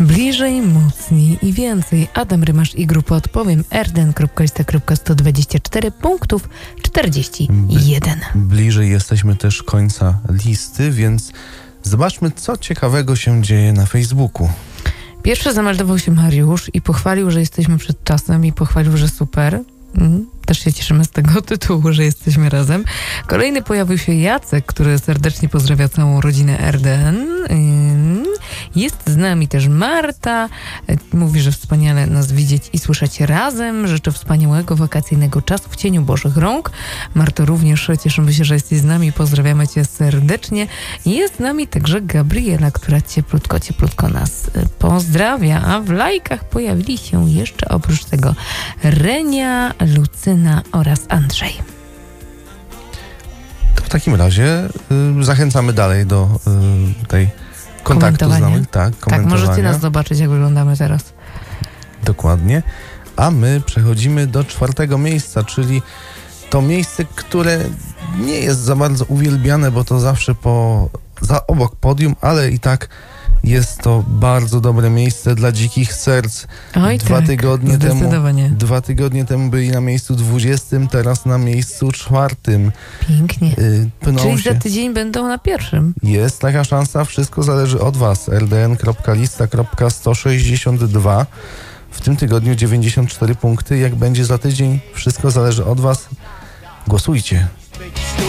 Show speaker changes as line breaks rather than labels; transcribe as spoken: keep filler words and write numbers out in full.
Bliżej, mocniej i więcej. Adam Rymasz i grupa Odpowiem. r d n kropka lista kropka sto dwadzieścia cztery punktów czterdzieści jeden.
Bliżej jesteśmy też końca listy, więc zobaczmy, co ciekawego się dzieje na Facebooku.
Pierwszy zameldował się Mariusz i pochwalił, że jesteśmy przed czasem i pochwalił, że super. Mm, też się cieszymy z tego tytułu, że jesteśmy razem. Kolejny pojawił się Jacek, który serdecznie pozdrawia całą rodzinę R D N. Ym, Jest z nami też Marta. Mówi, że wspaniale nas widzieć i słyszeć razem. Życzę wspaniałego wakacyjnego czasu w cieniu Bożych rąk. Marto, również cieszymy się, że jesteś z nami. Pozdrawiamy cię serdecznie. Jest z nami także Gabriela, która cieplutko, cieplutko nas pozdrawia. A w lajkach pojawili się jeszcze oprócz tego Renia, Lucyna oraz Andrzej.
To w takim razie y, zachęcamy dalej do y, tej kontaktu z nami. Tak,
tak, możecie nas zobaczyć, jak wyglądamy teraz.
Dokładnie. A my przechodzimy do czwartego miejsca, czyli to miejsce, które nie jest za bardzo uwielbiane, bo to zawsze po, za obok podium, ale i tak jest to bardzo dobre miejsce dla dzikich serc.
Oj,
dwa
tak,
tygodnie
zdecydowanie.
temu, dwa tygodnie temu byli na miejscu dwudziestym, teraz na miejscu czwartym.
Pięknie.
Y,
Czyli
się.
za tydzień będą na pierwszym.
Jest taka szansa, wszystko zależy od was. r d n kropka lista kropka sto sześćdziesiąt dwa. W tym tygodniu dziewięćdziesiąt cztery punkty. Jak będzie za tydzień, wszystko zależy od was. Głosujcie.